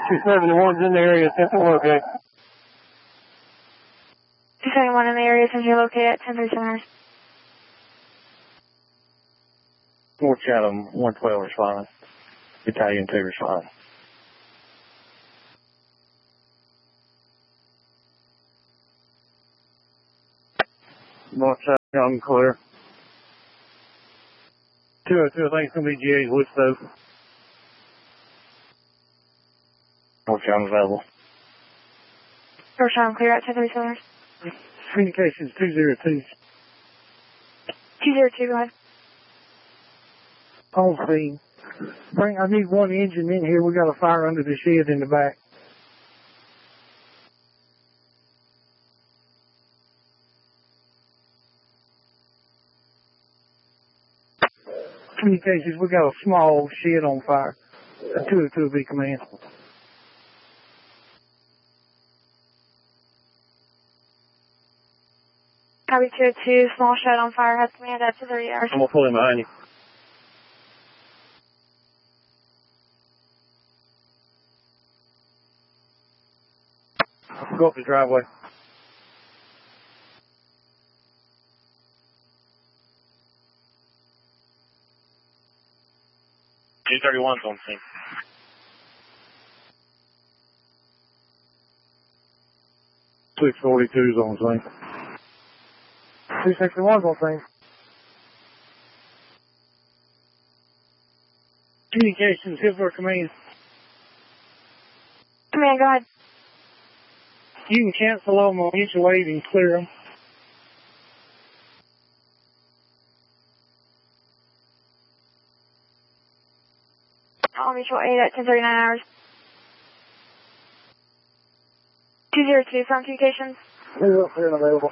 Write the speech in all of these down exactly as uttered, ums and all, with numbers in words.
two seventy-one's in the area, since we're okay. two seventy-one in the area, since you're located at ten thirty-seven. North Chatham, one twelve responding. Battalion two responding. North Chatham, clear. two oh two, I think it's going to be G A's Woodstoke. North Chatham available. North Chatham, clear at ten thirty-seven. Communications two oh two. two oh two, go ahead. On scene. Bring, I need one engine in here. We got a fire under the shed in the back. Communications, we got a small shed on fire. A two oh two will be command. Copy two oh two, small shed on fire, has command at two thirty hours. I'm going to pull in behind you. Go up the driveway. two thirty-one's on scene. six forty-two's on scene. two sixty-one's on scene. Communications, Hillsborough Command. Command, go ahead. You can cancel them on each wave and clear them. On mutual eight at ten thirty-nine hours. two oh two from communications. Clear, clear and available.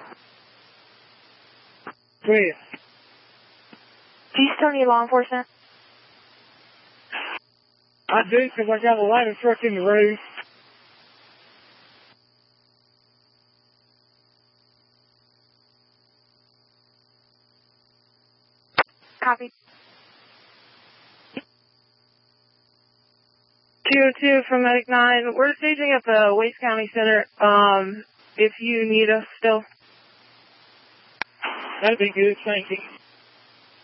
Clear. Do you still need law enforcement? I do, because I got a ladder truck in the road. Copy. two oh two from Medic nine. We're staging at the Waste County Center. Um, if you need us still. That'd be good, thank you.